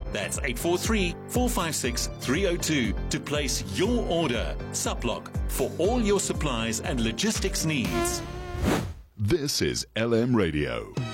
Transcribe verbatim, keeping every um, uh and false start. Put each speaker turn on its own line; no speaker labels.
That's eight four three, four five six, three oh two to place your order. Suplock, for all your supplies and logistics needs.
This is L M Radio.